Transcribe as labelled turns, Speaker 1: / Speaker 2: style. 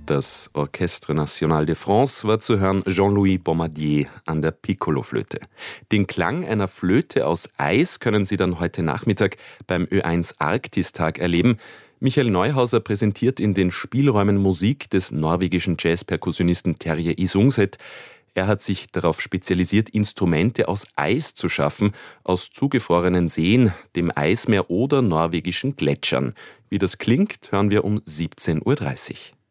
Speaker 1: Das Orchestre National de France war zu hören Jean-Louis Bombardier an der Piccoloflöte. Den Klang einer Flöte aus Eis können Sie dann heute Nachmittag beim Ö1 Arktistag erleben. Michael Neuhauser präsentiert in den Spielräumen Musik des norwegischen Jazzperkussionisten Terje Isungset. Er hat sich darauf spezialisiert, Instrumente aus Eis zu schaffen, aus zugefrorenen Seen, dem Eismeer oder norwegischen Gletschern. Wie das klingt, hören wir um 17:30 Uhr.